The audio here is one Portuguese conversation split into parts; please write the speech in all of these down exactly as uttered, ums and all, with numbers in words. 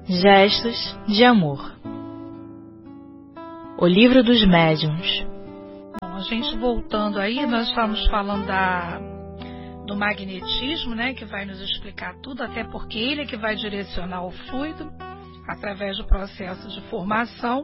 Gestos de amor. O livro dos médiuns. Bom, a gente voltando aí, nós estamos falando da, do magnetismo, né, que vai nos explicar tudo, até porque ele é que vai direcionar o fluido através do processo de formação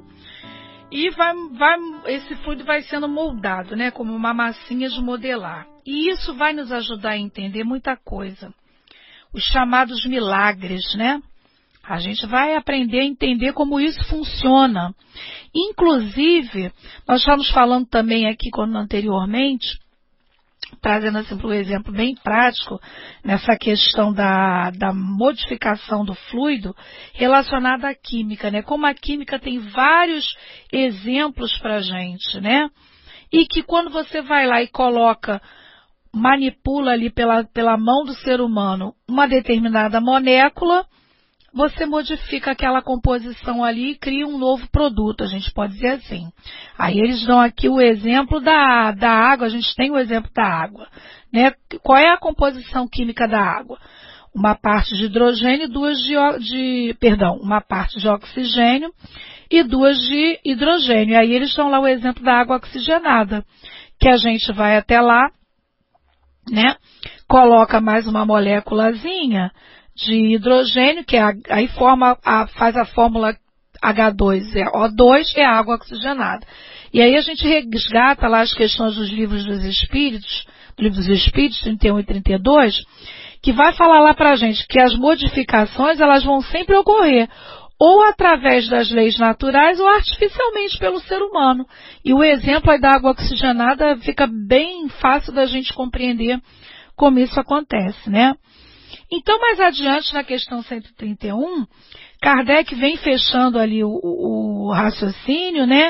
e vai, vai, esse fluido vai sendo moldado, né, como uma massinha de modelar. E isso vai nos ajudar a entender muita coisa. Os chamados milagres, né? A gente vai aprender a entender como isso funciona. Inclusive, nós estamos falando também aqui quando anteriormente, trazendo assim para um exemplo bem prático, nessa questão da, da modificação do fluido relacionada à química, né? Como a química tem vários exemplos para a gente, né? E que quando você vai lá e coloca, manipula ali pela, pela mão do ser humano uma determinada molécula, você modifica aquela composição ali e cria um novo produto, a gente pode dizer assim. Aí eles dão aqui o exemplo da, da água, a gente tem o exemplo da água, né? Qual é a composição química da água? Uma parte de hidrogênio e duas de, de, perdão, uma parte de oxigênio e duas de hidrogênio. Aí eles dão lá o exemplo da água oxigenada, que a gente vai até lá, né? Coloca mais uma moléculazinha de hidrogênio, que é a, aí forma a, faz a fórmula H dois O dois, é água oxigenada. E aí a gente resgata lá as questões dos livros dos Espíritos, do livro dos Espíritos, trinta e um e trinta e dois, que vai falar lá pra gente que as modificações, elas vão sempre ocorrer, ou através das leis naturais ou artificialmente pelo ser humano. E o exemplo aí da água oxigenada fica bem fácil da gente compreender como isso acontece, né? Então, mais adiante, na questão cento e trinta e um, Kardec vem fechando ali o, o, o raciocínio, né,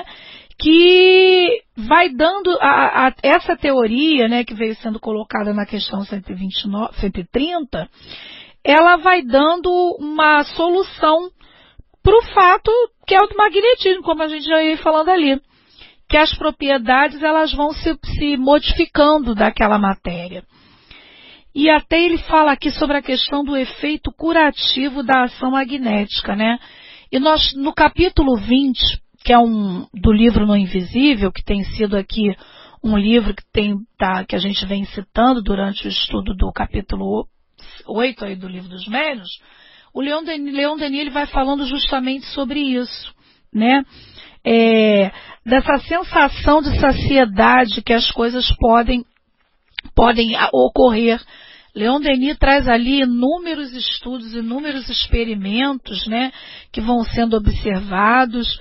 que vai dando a, a, essa teoria, né, que veio sendo colocada na questão cento e vinte e nove, cento e trinta, ela vai dando uma solução para o fato que é o do magnetismo, como a gente já ia falando ali, que as propriedades elas vão se, se modificando daquela matéria. E até ele fala aqui sobre a questão do efeito curativo da ação magnética, né? E nós, no capítulo vinte, que é um do livro No Invisível, que tem sido aqui um livro que, tem, tá, que a gente vem citando durante o estudo do capítulo oito aí do livro dos médiuns, o Leon Denis, Leon Denis ele vai falando justamente sobre isso, né? É, dessa sensação de saciedade que as coisas podem, podem ocorrer. Leon Denis traz ali inúmeros estudos, inúmeros experimentos, né, que vão sendo observados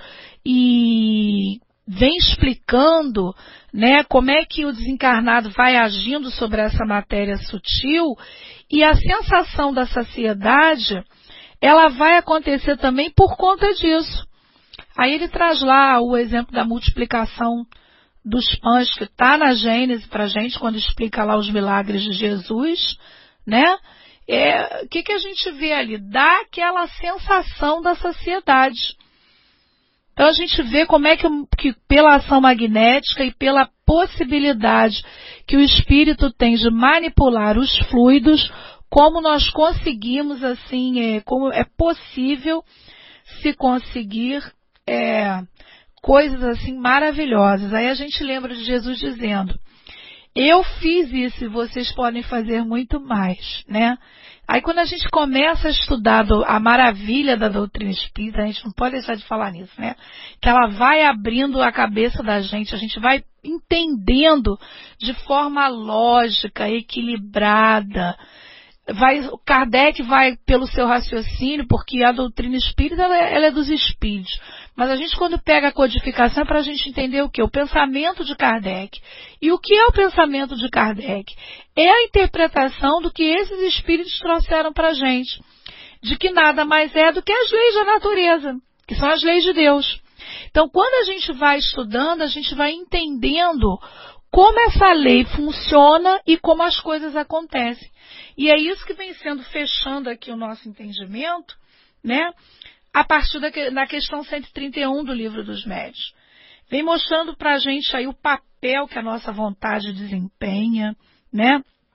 e vem explicando, né, como é que o desencarnado vai agindo sobre essa matéria sutil e a sensação da saciedade, ela vai acontecer também por conta disso. Aí ele traz lá o exemplo da multiplicação dos pães, que está na Gênesis para a gente, quando explica lá os milagres de Jesus, né? É, o que, que a gente vê ali? Dá aquela sensação da saciedade. Então a gente vê como é que, que pela ação magnética e pela possibilidade que o espírito tem de manipular os fluidos, como nós conseguimos, assim, é, como é possível se conseguir é, coisas assim maravilhosas. Aí a gente lembra de Jesus dizendo, eu fiz isso e vocês podem fazer muito mais, né? Aí quando a gente começa a estudar a maravilha da doutrina espírita, a gente não pode deixar de falar nisso, né? Que ela vai abrindo a cabeça da gente, a gente vai entendendo de forma lógica, equilibrada. Vai, Kardec vai pelo seu raciocínio, porque a doutrina espírita ela é, ela é dos espíritos. Mas a gente, quando pega a codificação, é para a gente entender o quê? O pensamento de Kardec. E o que é o pensamento de Kardec? É a interpretação do que esses espíritos trouxeram para a gente. De que nada mais é do que as leis da natureza, que são as leis de Deus. Então, quando a gente vai estudando, a gente vai entendendo como essa lei funciona e como as coisas acontecem. E é isso que vem sendo fechando aqui o nosso entendimento, né? A partir da, da questão cento e trinta e um do Livro dos Médiuns. Vem mostrando para a gente aí o papel que a nossa vontade desempenha, né?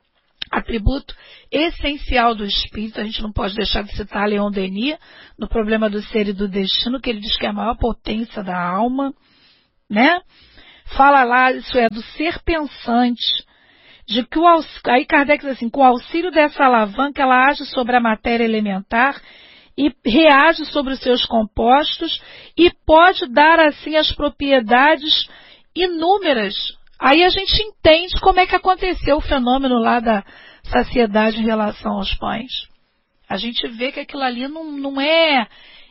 atributo essencial do espírito. A gente não pode deixar de citar Leon Denis no Problema do Ser e do Destino, que ele diz que é a maior potência da alma, né? Fala lá, isso é, do ser pensante, de que o aí Kardec diz assim, com o auxílio dessa alavanca, ela age sobre a matéria elementar e reage sobre os seus compostos e pode dar assim as propriedades inúmeras. Aí a gente entende como é que aconteceu o fenômeno lá da saciedade em relação aos pães. A gente vê que aquilo ali não, não é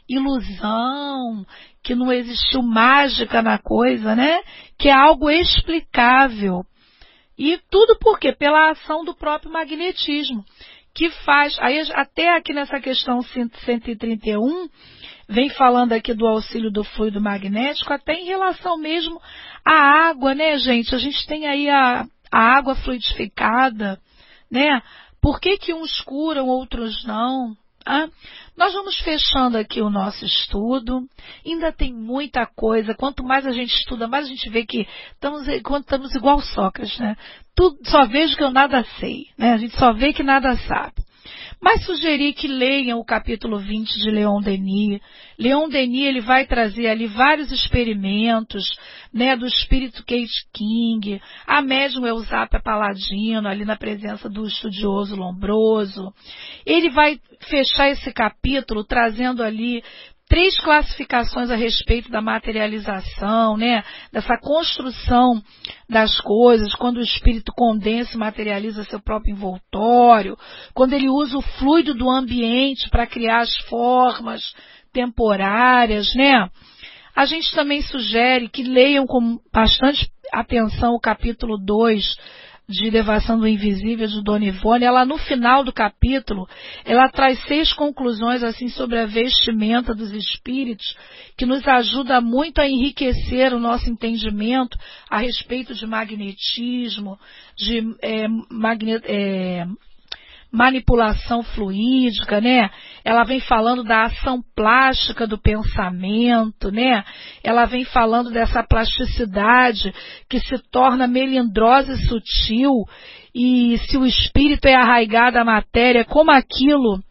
ilusão, que não existiu mágica na coisa, né? Que é algo explicável. E tudo por quê? Pela ação do próprio magnetismo, que faz, aí até aqui nessa questão cento e trinta e um, vem falando aqui do auxílio do fluido magnético, até em relação mesmo à água, né, gente? A gente tem aí a, a água fluidificada, né? Por que que uns curam, outros não? Ah, nós vamos fechando aqui o nosso estudo, ainda tem muita coisa, quanto mais a gente estuda, mais a gente vê que estamos, quando estamos igual Sócrates, né? Tudo, só vejo que eu nada sei, né? A gente só vê que nada sabe. Mas sugeri que leiam o capítulo vinte de Leon Denis. Leon Denis, ele vai trazer ali vários experimentos, né, do espírito Kate King, a médium Eusápia Paladino, ali na presença do estudioso Lombroso. Ele vai fechar esse capítulo trazendo ali três classificações a respeito da materialização, né? Dessa construção das coisas, quando o espírito condensa e materializa seu próprio envoltório, quando ele usa o fluido do ambiente para criar as formas temporárias, né? A gente também sugere que leiam com bastante atenção o capítulo dois de Elevação do Invisível, de Dona Ivone. Ela, no final do capítulo, ela traz seis conclusões assim sobre a vestimenta dos espíritos, que nos ajuda muito a enriquecer o nosso entendimento a respeito de magnetismo, de é, magne, é, manipulação fluídica, né? Ela vem falando da ação plástica do pensamento, né? Ela vem falando dessa plasticidade que se torna melindrosa e sutil, e se o espírito é arraigado à matéria, como aquilo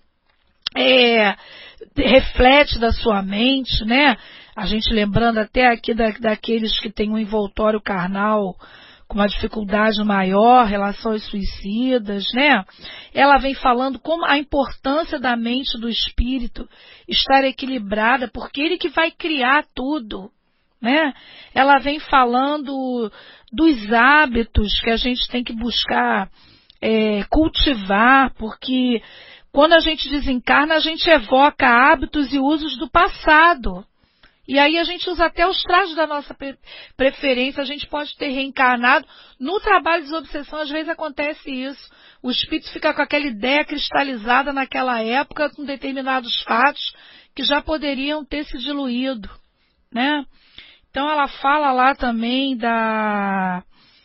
é, reflete da sua mente, né? A gente lembrando até aqui da, daqueles que têm um envoltório carnal com uma dificuldade maior, relações suicidas, né? Ela vem falando como a importância da mente do espírito estar equilibrada, porque ele que vai criar tudo, né? Ela vem falando dos hábitos que a gente tem que buscar é, cultivar, porque quando a gente desencarna, a gente evoca hábitos e usos do passado. E aí a gente usa até os trajes da nossa preferência, a gente pode ter reencarnado. No trabalho de desobsessão, às vezes acontece isso. O espírito fica com aquela ideia cristalizada naquela época, com determinados fatos que já poderiam ter se diluído, né? Então ela fala lá também da,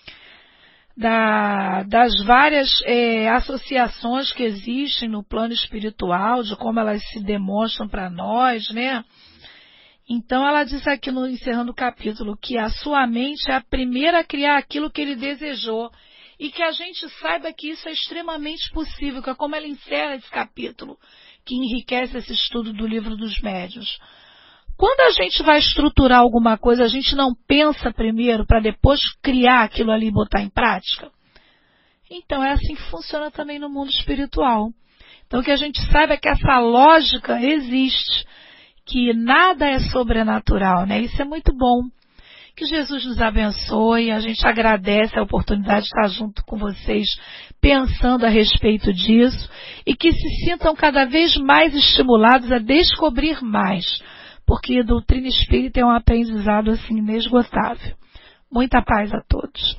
da, das várias é, associações que existem no plano espiritual, de como elas se demonstram para nós, né? Então ela diz aqui, no, encerrando o capítulo, que a sua mente é a primeira a criar aquilo que ele desejou, e que a gente saiba que isso é extremamente possível, que é como ela encerra esse capítulo, que enriquece esse estudo do Livro dos Médiuns. Quando a gente vai estruturar alguma coisa, a gente não pensa primeiro para depois criar aquilo ali e botar em prática? Então é assim que funciona também no mundo espiritual. Então que a gente saiba que essa lógica existe, que nada é sobrenatural, né? Isso é muito bom. Que Jesus nos abençoe, a gente agradece a oportunidade de estar junto com vocês, pensando a respeito disso, e que se sintam cada vez mais estimulados a descobrir mais, porque a doutrina espírita é um aprendizado assim inesgotável. Muita paz a todos.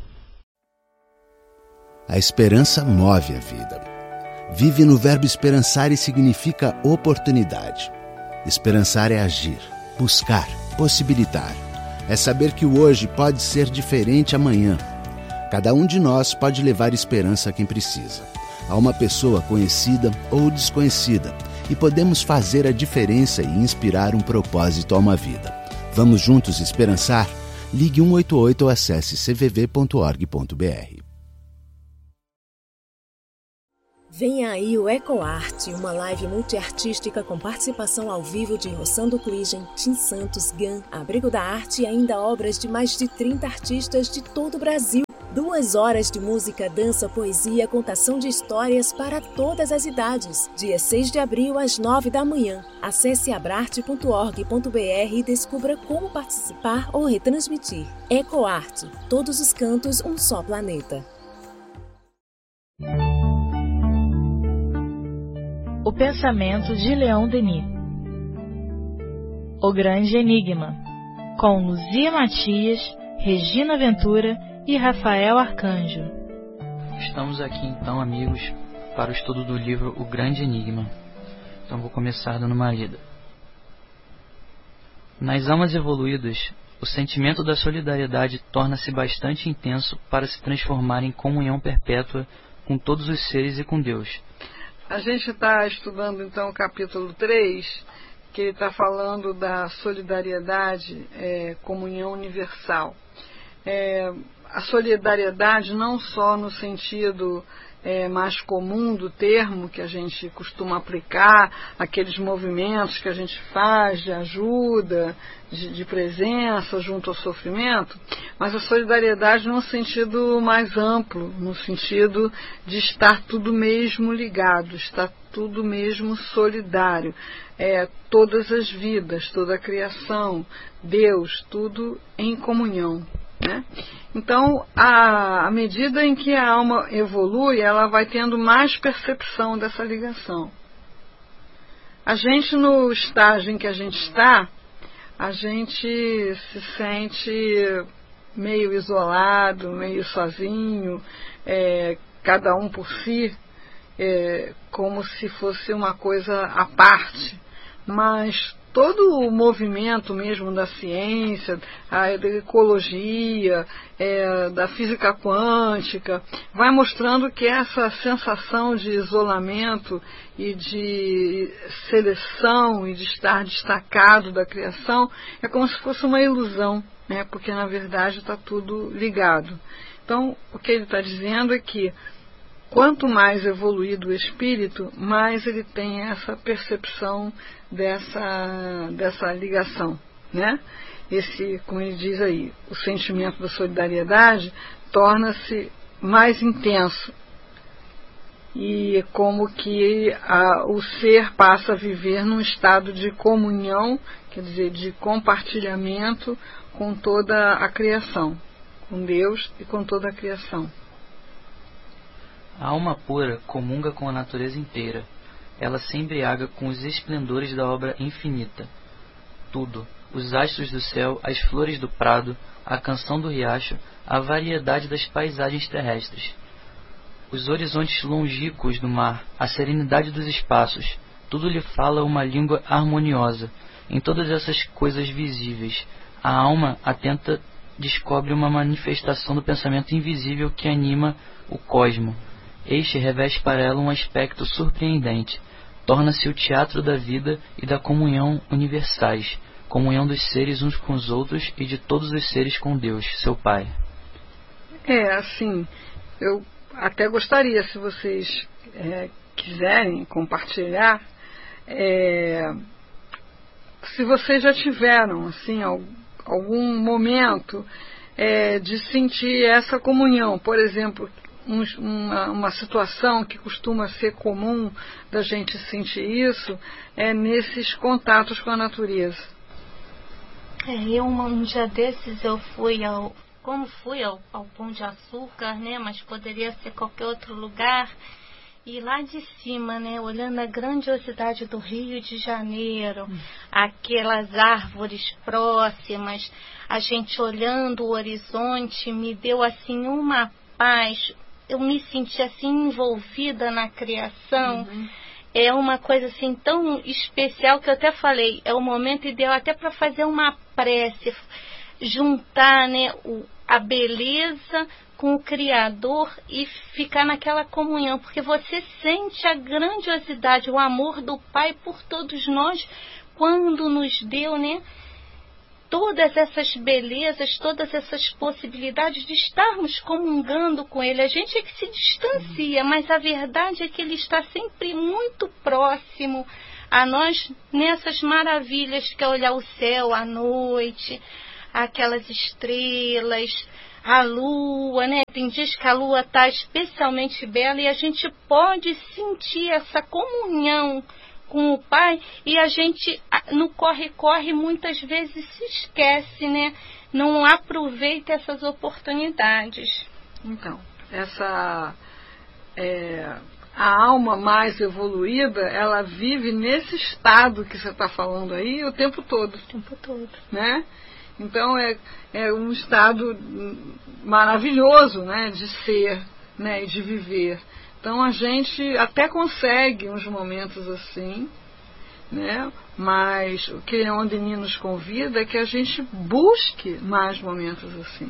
A esperança move a vida. Vive no verbo esperançar e significa oportunidade. Esperançar é agir, buscar, possibilitar. É saber que o hoje pode ser diferente amanhã. Cada um de nós pode levar esperança a quem precisa, a uma pessoa conhecida ou desconhecida, e podemos fazer a diferença e inspirar um propósito a uma vida. Vamos juntos esperançar? Ligue um oito oito ou acesse c v v ponto org ponto b r. Venha aí o EcoArte, uma live multiartística com participação ao vivo de Rossando Kligen, Tim Santos, Gan, Abrigo da Arte e ainda obras de mais de trinta artistas de todo o Brasil. Duas horas de música, dança, poesia, contação de histórias para todas as idades. Dia seis de abril, às nove da manhã. Acesse abrarte ponto org ponto br e descubra como participar ou retransmitir. EcoArte. Todos os cantos, um só planeta. O pensamento de Leon Denis. O Grande Enigma, com Luzia Matias, Regina Ventura e Rafael Arcanjo. Estamos aqui então, amigos, para o estudo do livro O Grande Enigma. Então vou começar dando uma lida. Nas almas evoluídas, o sentimento da solidariedade torna-se bastante intenso para se transformar em comunhão perpétua com todos os seres e com Deus. A gente está estudando então o capítulo três, que ele está falando da solidariedade, é, comunhão universal. É, a solidariedade não só no sentido é, mais comum do termo que a gente costuma aplicar, aqueles movimentos que a gente faz de ajuda, de, de presença junto ao sofrimento, mas a solidariedade num sentido mais amplo, no sentido de estar tudo mesmo ligado, estar tudo mesmo solidário. É, todas as vidas, toda a criação, Deus, tudo em comunhão. Né? Então, à medida em que a alma evolui, ela vai tendo mais percepção dessa ligação. A gente, no estágio em que a gente está, a gente se sente meio isolado, meio sozinho, é, cada um por si, é, como se fosse uma coisa à parte. Mas todo o movimento mesmo da ciência, a, da ecologia, é, da física quântica, vai mostrando que essa sensação de isolamento e de seleção e de estar destacado da criação é como se fosse uma ilusão, né? Porque na verdade está tudo ligado. Então, o que ele está dizendo é que quanto mais evoluído o espírito, mais ele tem essa percepção dessa, dessa ligação, né? Esse, como ele diz aí, o sentimento da solidariedade torna-se mais intenso e como que a, o ser passa a viver num estado de comunhão, quer dizer, de compartilhamento com toda a criação, com Deus e com toda a criação. A alma pura comunga com a natureza inteira. Ela se embriaga com os esplendores da obra infinita. Tudo, os astros do céu, as flores do prado, a canção do riacho, a variedade das paisagens terrestres, os horizontes longínquos do mar, a serenidade dos espaços, tudo lhe fala uma língua harmoniosa. Em todas essas coisas visíveis, a alma atenta descobre uma manifestação do pensamento invisível que anima o cosmo. Este reveste para ela um aspecto surpreendente. Torna-se o teatro da vida e da comunhão universais, comunhão dos seres uns com os outros e de todos os seres com Deus, seu Pai. É, assim, eu até gostaria, se vocês é, quiserem compartilhar, é, se vocês já tiveram, assim, algum momento é, de sentir essa comunhão, por exemplo, Um, uma, uma situação que costuma ser comum da gente sentir isso é nesses contatos com a natureza. É, eu um dia desses eu fui ao, como fui ao, ao Pão de Açúcar, né, mas poderia ser qualquer outro lugar, e lá de cima, né, olhando a grandiosidade do Rio de Janeiro, hum. aquelas árvores próximas, a gente olhando o horizonte, me deu assim uma paz. Eu me senti assim envolvida na criação. Uhum. É uma coisa assim tão especial que eu até falei, é o momento ideal até para fazer uma prece, juntar, né, o, a beleza com o Criador e ficar naquela comunhão, porque você sente a grandiosidade, o, o amor do Pai por todos nós, quando nos deu, né, todas essas belezas, todas essas possibilidades de estarmos comungando com Ele. A gente é que se distancia, mas a verdade é que Ele está sempre muito próximo a nós nessas maravilhas que é olhar o céu à noite, aquelas estrelas, a lua, né? Tem dias que a lua está especialmente bela e a gente pode sentir essa comunhão com o Pai, e a gente no corre-corre muitas vezes se esquece, né? Não aproveita essas oportunidades. Então, essa é, a alma mais evoluída, ela vive nesse estado que você está falando aí o tempo todo. O tempo todo. Né? Então é, é um estado maravilhoso, né? De ser, né? E de viver. Então a gente até consegue uns momentos assim, né? Mas o que a Denis nos convida é que a gente busque mais momentos assim,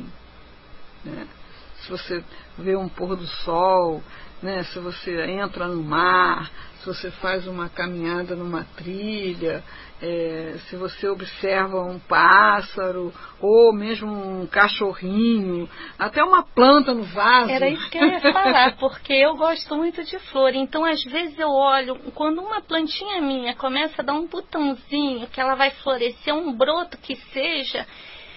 né? Se você vê um pôr do sol, né? Se você entra no mar, se você faz uma caminhada numa trilha, é, se você observa um pássaro, ou mesmo um cachorrinho, até uma planta no vaso. Era isso que eu ia falar, porque eu gosto muito de flor. Então, às vezes eu olho, quando uma plantinha minha começa a dar um botãozinho, que ela vai florescer, um broto que seja,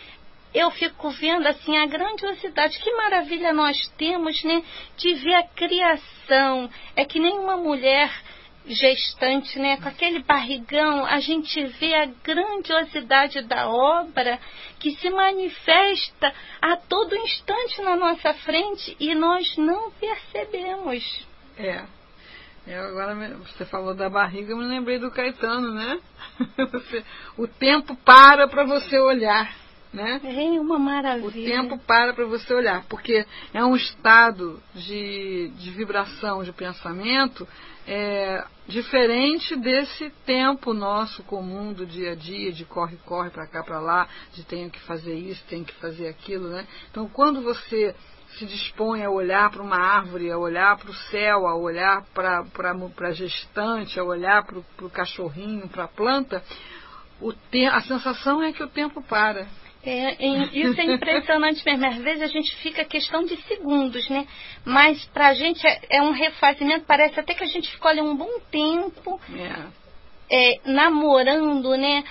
eu fico vendo assim a grandiosidade, que maravilha nós temos, né, de ver a criação. É que nem uma mulher gestante, né, com aquele barrigão, a gente vê a grandiosidade da obra que se manifesta a todo instante na nossa frente e nós não percebemos. É. Eu agora você falou da barriga, eu me lembrei do Caetano, né? Você, o tempo para para você olhar. Né? É uma maravilha. O tempo para para você olhar, porque é um estado de, de vibração, de pensamento é, diferente desse tempo nosso comum do dia a dia, de corre-corre para cá, para lá, de tenho que fazer isso, tenho que fazer aquilo, né? Então, quando você se dispõe a olhar para uma árvore, a olhar para o céu, a olhar para a gestante, a olhar para o cachorrinho, para a planta, o te, a sensação é que o tempo para. É, isso é impressionante mesmo. Às vezes a gente fica questão de segundos, né? Mas pra gente é, é um refazimento. Parece até que a gente ficou ali um bom tempo yeah. é, namorando, né?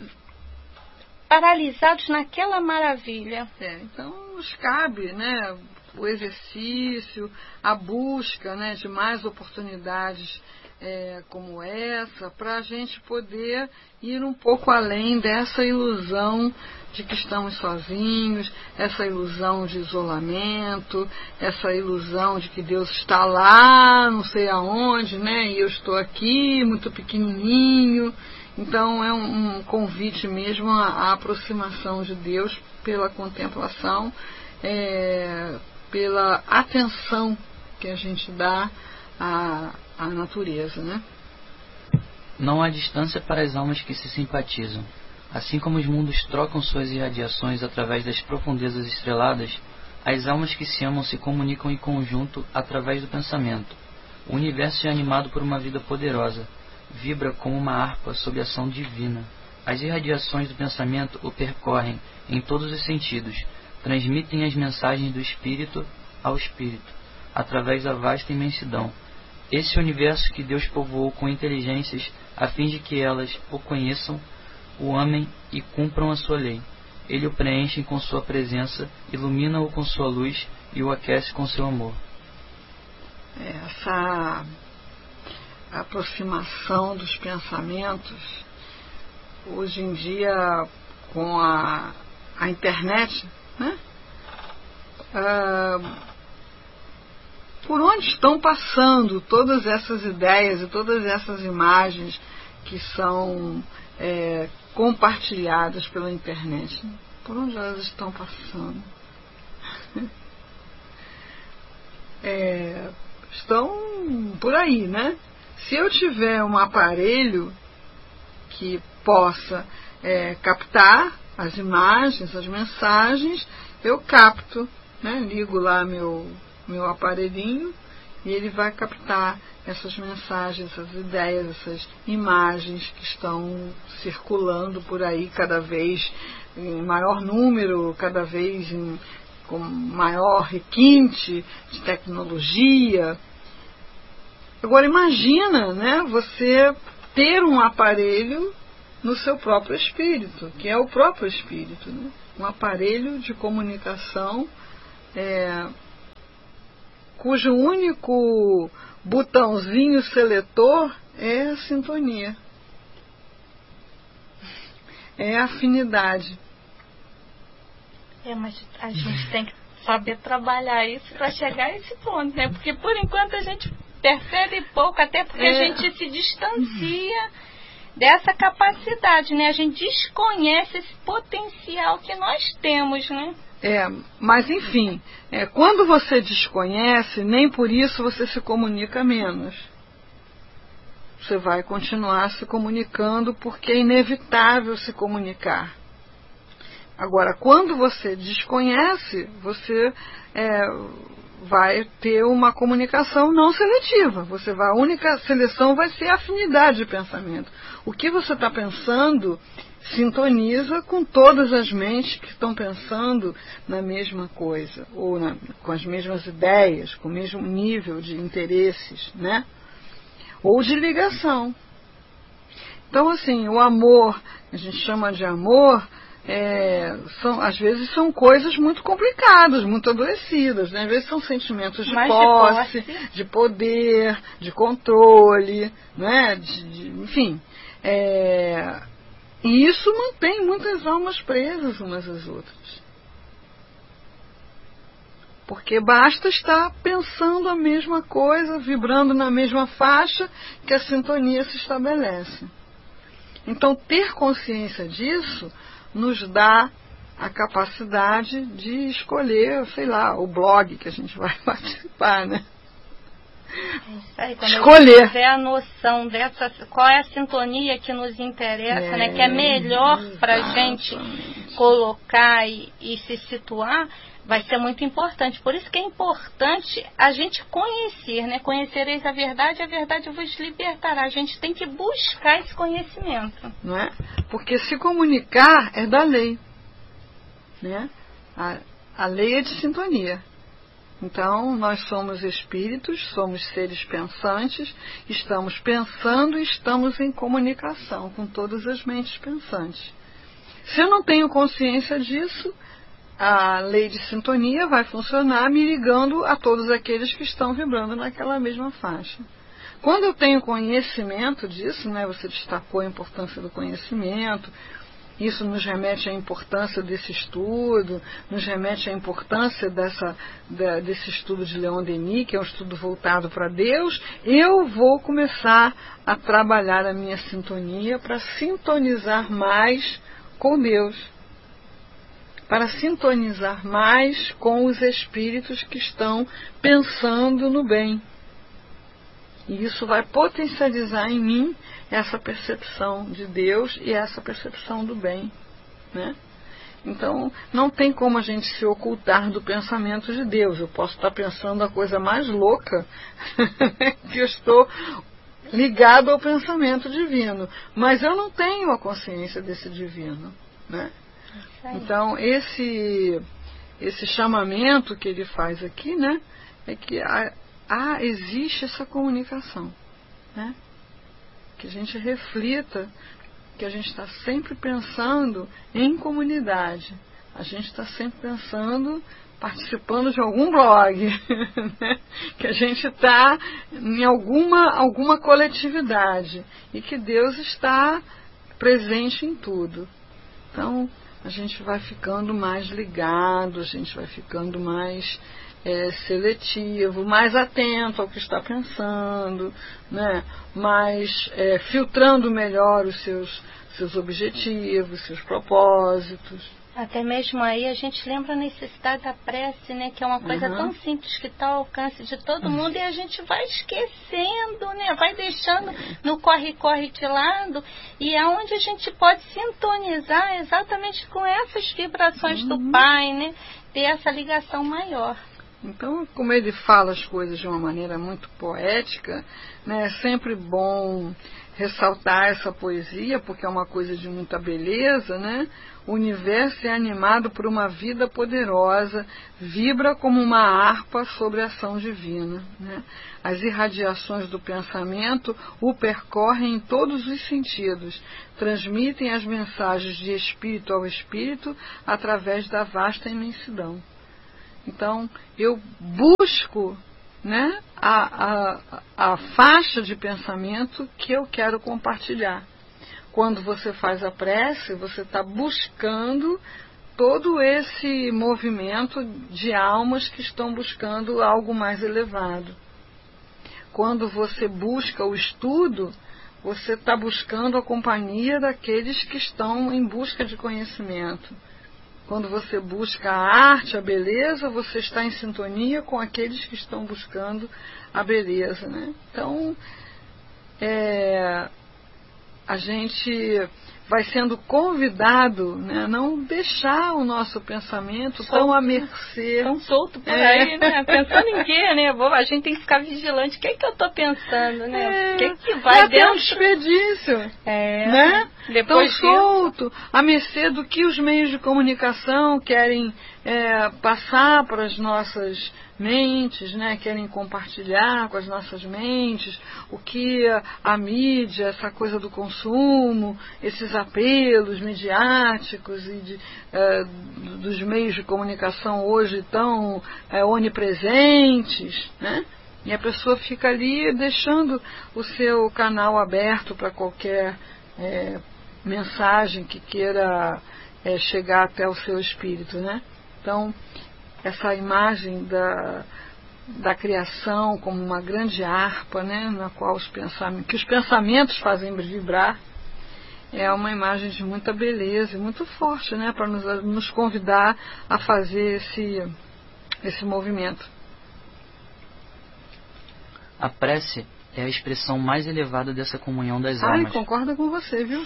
Paralisados naquela maravilha. É, então nos cabe, né? O exercício, a busca, né? De mais oportunidades é, como essa, para a gente poder ir um pouco além dessa ilusão de que estamos sozinhos, essa ilusão de isolamento, essa ilusão de que Deus está lá, não sei aonde, né? E eu estou aqui, muito pequenininho. Então é um, um convite mesmo à, à aproximação de Deus pela contemplação, é, pela atenção que a gente dá à, à natureza, né? Não há distância para as almas que se simpatizam. Assim como os mundos trocam suas irradiações através das profundezas estreladas, as almas que se amam se comunicam em conjunto através do pensamento. O universo é animado por uma vida poderosa, vibra como uma harpa sob ação divina. As irradiações do pensamento o percorrem em todos os sentidos, transmitem as mensagens do espírito ao espírito, através da vasta imensidão. Esse universo que Deus povoou com inteligências a fim de que elas o conheçam, o amem e cumpram a sua lei. Ele o preenche com sua presença, ilumina-o com sua luz e o aquece com seu amor. Essa aproximação dos pensamentos, hoje em dia, com a, a internet, né? Ah, por onde estão passando todas essas ideias e todas essas imagens que são é, compartilhadas pela internet? Por onde elas estão passando? É, estão por aí, né? Se eu tiver um aparelho que possa é, captar as imagens, as mensagens, eu capto, né? Ligo lá meu, meu aparelhinho e ele vai captar essas mensagens, essas ideias, essas imagens que estão circulando por aí cada vez em maior número, cada vez em, com maior requinte de tecnologia. Agora imagina, né, você ter um aparelho no seu próprio espírito, que é o próprio espírito, né? Um aparelho de comunicação é, cujo único botãozinho seletor é a sintonia, é a afinidade. É, mas a gente tem que saber trabalhar isso para chegar a esse ponto, né? Porque por enquanto a gente percebe pouco, até porque é. a gente se distancia dessa capacidade, né? A gente desconhece esse potencial que nós temos, né? É, mas enfim, é, quando você desconhece, nem por isso você se comunica menos. Você vai continuar se comunicando porque é inevitável se comunicar. Agora, quando você desconhece, você é, vai ter uma comunicação não seletiva. Você vai, a única seleção vai ser a afinidade de pensamento. O que você está pensando sintoniza com todas as mentes que estão pensando na mesma coisa, ou na, com as mesmas ideias, com o mesmo nível de interesses, né? Ou de ligação. Então, assim, o amor, a gente chama de amor, é, são, às vezes são coisas muito complicadas, muito adoecidas, né? Às vezes são sentimentos de Mas posse, de posse, de poder, de controle, né? de, de, enfim. É, e isso mantém muitas almas presas umas às outras. Porque basta estar pensando a mesma coisa, vibrando na mesma faixa, que a sintonia se estabelece. Então, ter consciência disso nos dá a capacidade de escolher, sei lá, o blog que a gente vai participar, né? É isso aí, quando escolher. a gente tiver a noção dessa, qual é a sintonia que nos interessa, é, né? Que é melhor para a gente colocar e, e se situar, vai ser muito importante. Por isso que é importante a gente conhecer, né? Conhecereis a verdade, a verdade vos libertará. A gente tem que buscar esse conhecimento. Não é? Porque se comunicar é da lei, né? A, a lei é de sintonia. Então, nós somos espíritos, somos seres pensantes, estamos pensando e estamos em comunicação com todas as mentes pensantes. Se eu não tenho consciência disso, a lei de sintonia vai funcionar me ligando a todos aqueles que estão vibrando naquela mesma faixa. Quando eu tenho conhecimento disso, né, você destacou a importância do conhecimento, isso nos remete à importância desse estudo, nos remete à importância dessa, da, desse estudo de Leon Denis, que é um estudo voltado para Deus. Eu vou começar a trabalhar a minha sintonia para sintonizar mais com Deus, para sintonizar mais com os espíritos que estão pensando no bem. E isso vai potencializar em mim essa percepção de Deus e essa percepção do bem, né? Então, não tem como a gente se ocultar do pensamento de Deus. Eu posso estar pensando a coisa mais louca que eu estou ligado ao pensamento divino, mas eu não tenho a consciência desse divino, né? Então, esse, esse chamamento que ele faz aqui, né, é que há, há, existe essa comunicação, né? Que a gente reflita que a gente está sempre pensando em comunidade, a gente está sempre pensando, participando de algum blog, né? Que a gente está em alguma, alguma coletividade e que Deus está presente em tudo. Então, a gente vai ficando mais ligado, a gente vai ficando mais é, seletivo, mais atento ao que está pensando, né? Mais é, filtrando melhor os seus, seus objetivos, seus propósitos. Até mesmo aí a gente lembra a necessidade da prece, né? Que é uma coisa uhum. tão simples que está ao alcance de todo mundo, e a gente vai esquecendo, né? Vai deixando no corre-corre de lado, e é onde a gente pode sintonizar exatamente com essas vibrações uhum. do Pai, né? Ter essa ligação maior. Então, como ele fala as coisas de uma maneira muito poética, né, é sempre bom ressaltar essa poesia, porque é uma coisa de muita beleza, né? O universo é animado por uma vida poderosa, vibra como uma harpa sobre a ação divina, né? As irradiações do pensamento o percorrem em todos os sentidos, transmitem as mensagens de espírito ao espírito através da vasta imensidão. Então, eu busco, né, a, a, a faixa de pensamento que eu quero compartilhar. Quando você faz a prece, você está buscando todo esse movimento de almas que estão buscando algo mais elevado. Quando você busca o estudo, você está buscando a companhia daqueles que estão em busca de conhecimento. Quando você busca a arte, a beleza, você está em sintonia com aqueles que estão buscando a beleza, né? Então, é, a gente vai sendo convidado, né, a não deixar o nosso pensamento solto, tão à mercê. Tão solto por é. aí, né? Pensando em quê, né? A gente tem que ficar vigilante. O que é que eu estou pensando, né? É. O que é que vai é dentro? Um desperdício. É. Né? Depois tão solto, à mercê do que os meios de comunicação querem é, passar para as nossas mentes, né, querem compartilhar com as nossas mentes, o que a, a mídia, essa coisa do consumo, esses apelos midiáticos e de, é, dos meios de comunicação hoje tão é, onipresentes, né? E a pessoa fica ali deixando o seu canal aberto para qualquer é, mensagem que queira é, chegar até o seu espírito, né? Então, essa imagem da, da criação como uma grande harpa, né, na qual os pensamentos, que os pensamentos fazem vibrar, é uma imagem de muita beleza e muito forte, né, para nos, nos convidar a fazer esse, esse movimento. A prece é a expressão mais elevada dessa comunhão das Ai, almas. concordo com você, viu?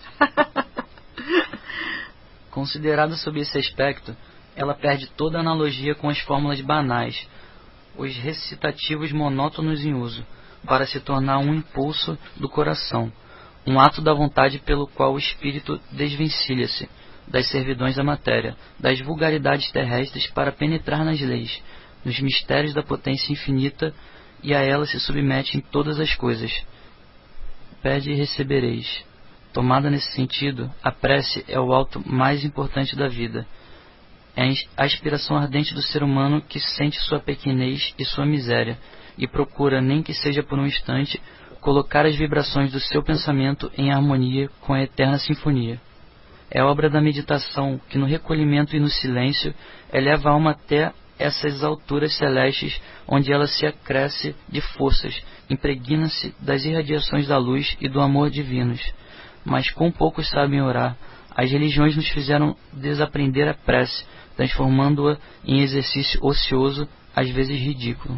Considerada sob esse aspecto, ela perde toda analogia com as fórmulas banais, os recitativos monótonos em uso, para se tornar um impulso do coração, um ato da vontade pelo qual o espírito desvencilha-se das servidões da matéria, das vulgaridades terrestres para penetrar nas leis, nos mistérios da potência infinita, e a ela se submete em todas as coisas. Pede e recebereis. Tomada nesse sentido, a prece é o alto mais importante da vida. É a aspiração ardente do ser humano que sente sua pequenez e sua miséria, e procura, nem que seja por um instante, colocar as vibrações do seu pensamento em harmonia com a eterna sinfonia. É obra da meditação que, no recolhimento e no silêncio, eleva a alma até essas alturas celestes, onde ela se acresce de forças, impregna-se das irradiações da luz e do amor divinos. Mas com poucos sabem orar, as religiões nos fizeram desaprender a prece, transformando-a em exercício ocioso, às vezes ridículo.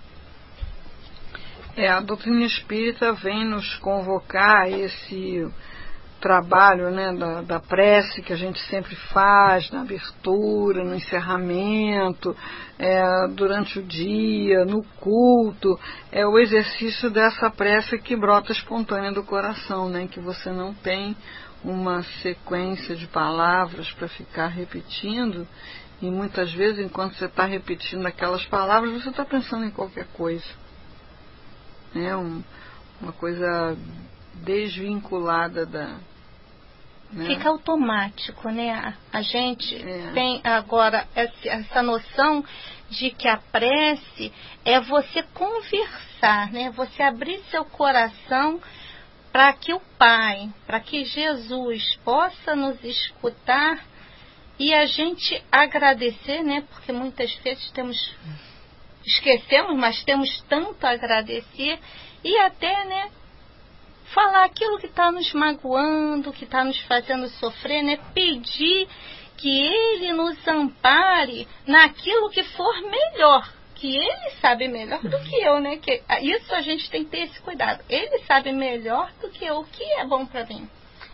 É, a doutrina espírita vem nos convocar a esse trabalho, né, da, da prece que a gente sempre faz, na abertura, no encerramento, é, durante o dia, no culto, é o exercício dessa prece que brota espontânea do coração, né, que você não tem uma sequência de palavras para ficar repetindo, e muitas vezes, enquanto você está repetindo aquelas palavras, você está pensando em qualquer coisa. É um, uma coisa desvinculada da... Né? Fica automático, né? A gente é. tem agora essa, essa noção de que a prece é você conversar, né? Você abrir seu coração para que o Pai, para que Jesus possa nos escutar e a gente agradecer, né? Porque muitas vezes temos, esquecemos, mas temos tanto a agradecer e até, né? Falar aquilo que está nos magoando, que está nos fazendo sofrer, né? Pedir que Ele nos ampare naquilo que for melhor, que Ele sabe melhor do que eu, né? Que isso a gente tem que ter esse cuidado. Ele sabe melhor do que eu o que é bom para mim.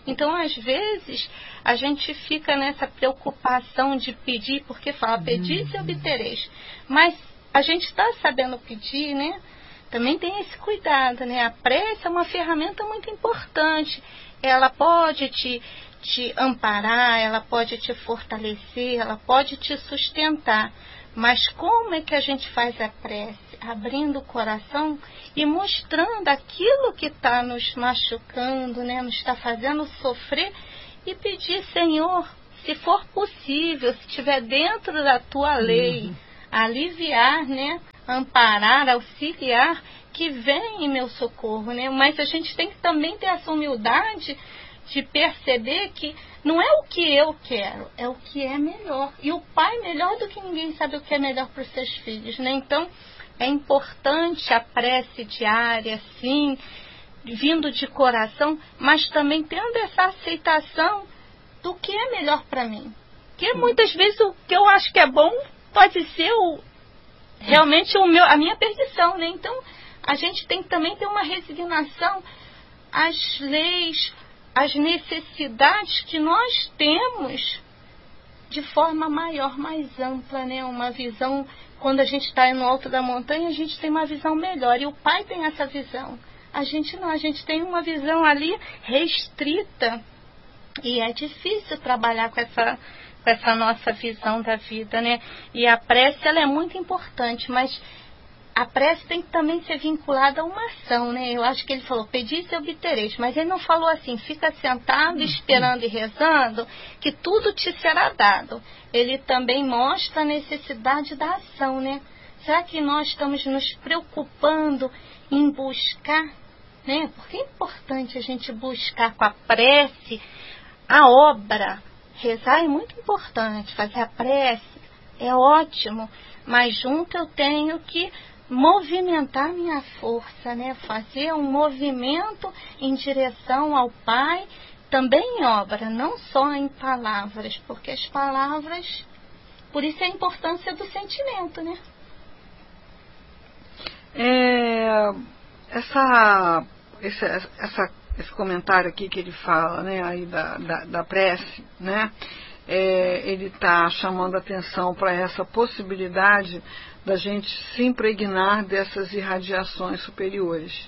Então, às vezes, a gente fica nessa preocupação de pedir, porque fala, pedir e obtereis. Mas a gente está sabendo pedir, né? Também tem esse cuidado, né? A prece é uma ferramenta muito importante. Ela pode te, te amparar, ela pode te fortalecer, ela pode te sustentar. Mas como é que a gente faz a prece? Abrindo o coração e mostrando aquilo que está nos machucando, né? Nos está fazendo sofrer, e pedir, Senhor, se for possível, se estiver dentro da tua lei, uhum. aliviar, né? Amparar, auxiliar, que vem em meu socorro, né? Mas a gente tem que também ter essa humildade de perceber que não é o que eu quero, é o que é melhor. E o pai, melhor do que ninguém, sabe o que é melhor para os seus filhos, né? Então, é importante a prece diária, sim, vindo de coração, mas também tendo essa aceitação do que é melhor para mim. Porque muitas vezes o que eu acho que é bom pode ser o, realmente o meu, a minha perdição, né? Então, a gente tem que também ter uma resignação às leis, às necessidades que nós temos de forma maior, mais ampla, né? Uma visão, quando a gente está no alto da montanha, a gente tem uma visão melhor, e o pai tem essa visão. A gente não, a gente tem uma visão ali restrita, e é difícil trabalhar com essa, com essa nossa visão da vida, né? E a prece, ela é muito importante, mas a prece tem que também ser vinculada a uma ação, né? Eu acho que ele falou, pedis e obtereis, mas ele não falou assim, fica sentado, esperando e rezando, que tudo te será dado. Ele também mostra a necessidade da ação, né? Será que nós estamos nos preocupando em buscar, né? Porque é importante a gente buscar com a prece a obra. Rezar é muito importante, fazer a prece é ótimo, mas junto eu tenho que movimentar minha força, né? Fazer um movimento em direção ao Pai, também em obra, não só em palavras, porque as palavras, por isso a importância do sentimento, né? É, essa, esse, essa, esse comentário aqui que ele fala, né, aí da, da, da prece, né? É, ele está chamando atenção para essa possibilidade da gente se impregnar dessas irradiações superiores.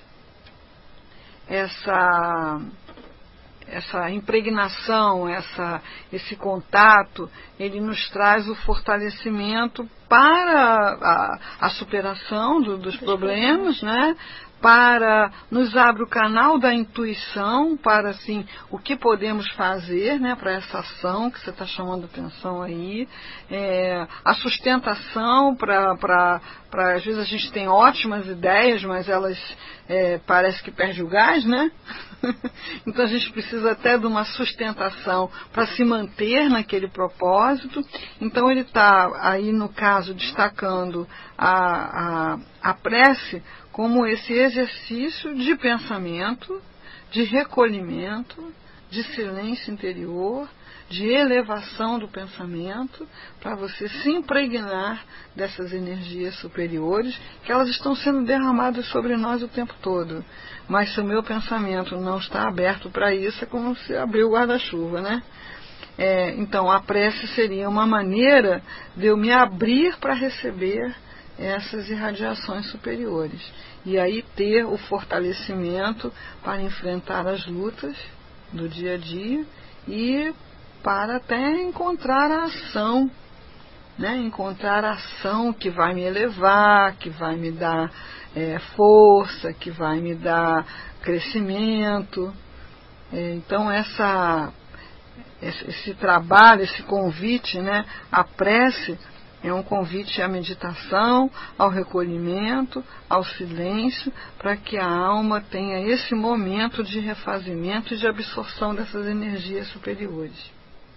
Essa, essa impregnação, essa, esse contato, ele nos traz o fortalecimento para a, a superação do, dos problemas, né? Para nos abre o canal da intuição, para assim, o que podemos fazer, né, para essa ação que você está chamando atenção aí, é, a sustentação para, para, para, às vezes a gente tem ótimas ideias, mas elas é, parece que perde o gás, né? Então a gente precisa até de uma sustentação para se manter naquele propósito. Então ele está aí, no caso, destacando a, a, a prece como esse exercício de pensamento, de recolhimento, de silêncio interior, de elevação do pensamento, para você se impregnar dessas energias superiores, que elas estão sendo derramadas sobre nós o tempo todo. Mas se o meu pensamento não está aberto para isso, é como se abrir o guarda-chuva, né? É, então, a prece seria uma maneira de eu me abrir para receber essas irradiações superiores. E aí ter o fortalecimento para enfrentar as lutas do dia a dia e para até encontrar a ação, né? Encontrar a ação que vai me elevar, que vai me dar é, força, que vai me dar crescimento. É, então essa, esse, esse trabalho, esse convite, né? A prece é um convite à meditação, ao recolhimento, ao silêncio, para que a alma tenha esse momento de refazimento e de absorção dessas energias superiores.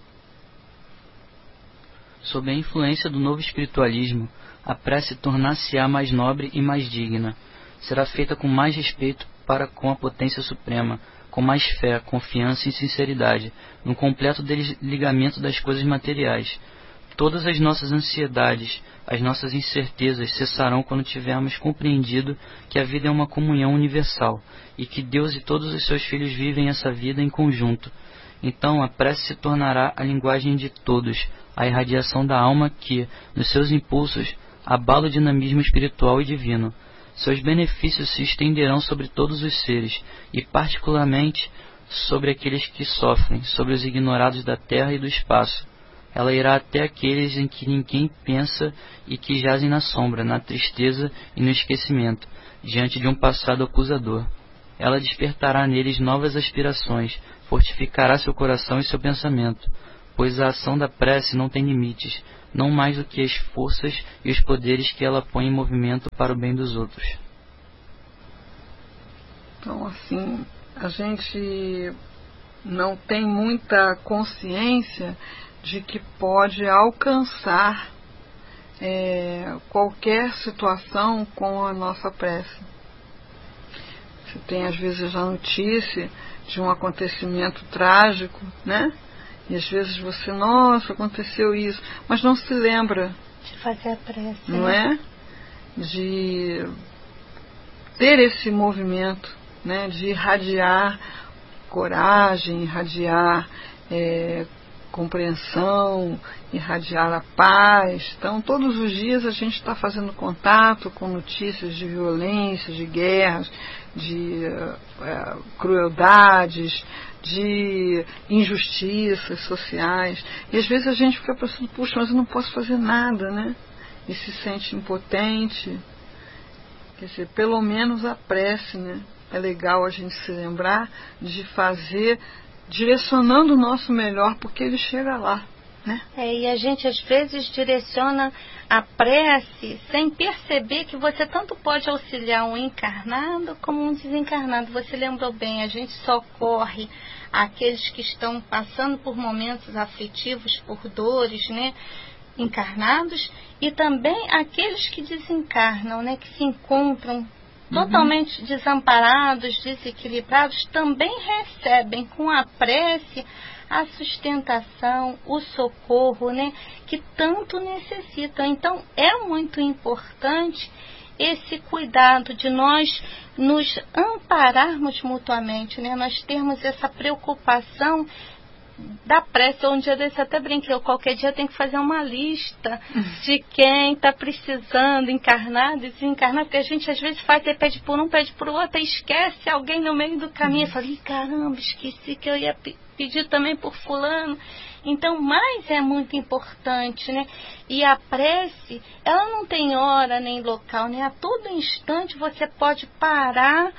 Sob a influência do novo espiritualismo, a prece tornar-se-á mais nobre e mais digna. Será feita com mais respeito para com a potência suprema, com mais fé, confiança e sinceridade, no completo desligamento das coisas materiais. Todas as nossas ansiedades, as nossas incertezas cessarão quando tivermos compreendido que a vida é uma comunhão universal e que Deus e todos os seus filhos vivem essa vida em conjunto. Então a prece se tornará a linguagem de todos, a irradiação da alma que, nos seus impulsos, abala o dinamismo espiritual e divino. Seus benefícios se estenderão sobre todos os seres, e particularmente sobre aqueles que sofrem, sobre os ignorados da terra e do espaço. Ela irá até aqueles em que ninguém pensa e que jazem na sombra, na tristeza e no esquecimento, diante de um passado acusador. Ela despertará neles novas aspirações, fortificará seu coração e seu pensamento, pois a ação da prece não tem limites, não mais do que as forças e os poderes que ela põe em movimento para o bem dos outros. Então, assim, a gente não tem muita consciência de que pode alcançar é, qualquer situação com a nossa prece. Você tem às vezes a notícia de um acontecimento trágico, né? E às vezes você, nossa, aconteceu isso, mas não se lembra de fazer a prece, não né? é? De ter esse movimento, né? De irradiar coragem, irradiar é, compreensão, irradiar a paz. Então, todos os dias a gente está fazendo contato com notícias de violência, de guerras, de uh, crueldades, de injustiças sociais. E às vezes a gente fica pensando, puxa, mas eu não posso fazer nada, né? E se sente impotente. Quer dizer, pelo menos a prece, né? É legal a gente se lembrar de fazer direcionando o nosso melhor, porque ele chega lá, né? É, e a gente às vezes direciona a prece sem perceber que você tanto pode auxiliar um encarnado como um desencarnado. Você lembrou bem, a gente socorre aqueles que estão passando por momentos aflitivos, por dores, né? Encarnados, e também aqueles que desencarnam, né? Que se encontram totalmente uhum. desamparados, desequilibrados, também recebem com a prece a sustentação, o socorro, né, que tanto necessitam. Então, é muito importante esse cuidado de nós nos ampararmos mutuamente, né, nós termos essa preocupação da prece. Um dia desse até brinquei, eu qualquer dia tem que fazer uma lista de quem está precisando, encarnado e desencarnado, porque a gente às vezes faz e pede por um, pede por outro, e esquece alguém no meio do caminho, e fala, ih, caramba, esqueci que eu ia pe- pedir também por fulano. Então, mas é muito importante, né? E a prece, ela não tem hora nem local, né? A todo instante você pode parar,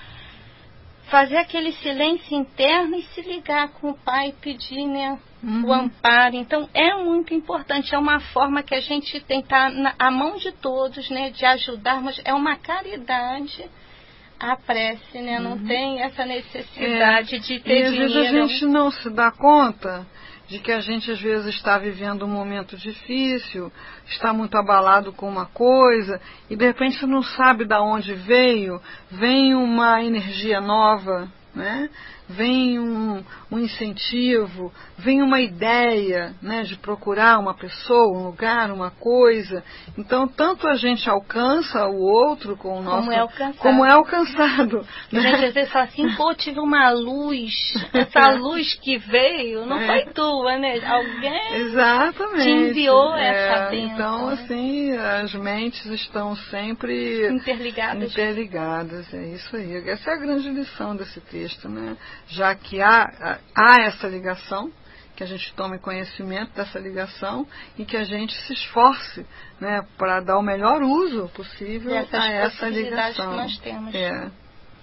fazer aquele silêncio interno e se ligar com o Pai e pedir, né, uhum. o amparo. Então, é muito importante. É uma forma que a gente tem que estar na a mão de todos, né, de ajudarmos. É uma caridade a prece, né? Não uhum. tem essa necessidade é. de ter e, às dinheiro. vezes a gente não se dá conta de que a gente às vezes está vivendo um momento difícil, está muito abalado com uma coisa, e de repente você não sabe de onde veio, vem uma energia nova, né? Vem um, um incentivo, vem uma ideia, né, de procurar uma pessoa, um lugar, uma coisa. Então, tanto a gente alcança o outro com o nosso... Como é alcançado. Como é alcançado. A gente às vezes fala assim, pô, tive uma luz, essa luz que veio, não é. foi tua, né? Alguém Exatamente. te enviou é, essa bênção. Então, né? assim, as mentes estão sempre... Interligadas. Interligadas, é isso aí. Essa é a grande lição desse texto, né? Já que há, há essa ligação, que a gente tome conhecimento dessa ligação e que a gente se esforce, né, para dar o melhor uso possível Essas a essa ligação. Que nós temos. É.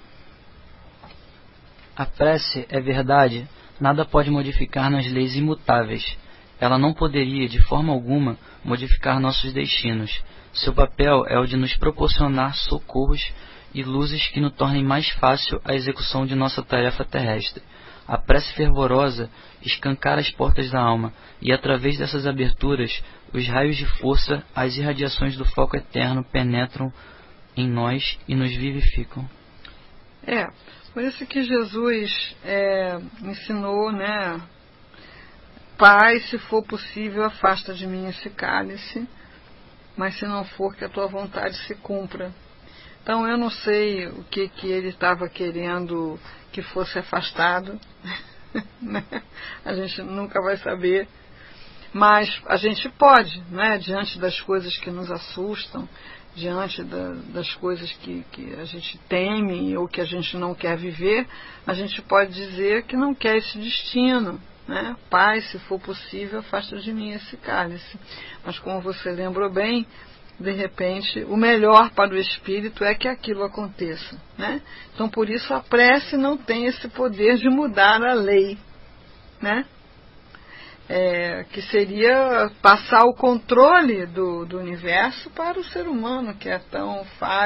A prece é verdade, nada pode modificar nas leis imutáveis. Ela não poderia, de forma alguma, modificar nossos destinos. Seu papel é o de nos proporcionar socorros e luzes que nos tornem mais fácil a execução de nossa tarefa terrestre. A prece fervorosa escancara as portas da alma, e através dessas aberturas, os raios de força, as irradiações do foco eterno penetram em nós e nos vivificam. É, por isso que Jesus é, ensinou, né? Pai, se for possível, afasta de mim esse cálice, mas se não for, que a tua vontade se cumpra. Então, eu não sei o que, que ele estava querendo que fosse afastado, né? A gente nunca vai saber, mas a gente pode, né? Diante das coisas que nos assustam, diante da, das coisas que, que a gente teme ou que a gente não quer viver, a gente pode dizer que não quer esse destino, né? Pai, se for possível, afasta de mim esse cálice. Mas como você lembrou bem, de repente, o melhor para o espírito é que aquilo aconteça, né? Então, por isso, a prece não tem esse poder de mudar a lei, né? É, que seria passar o controle do, do universo para o ser humano, que é tão fácil.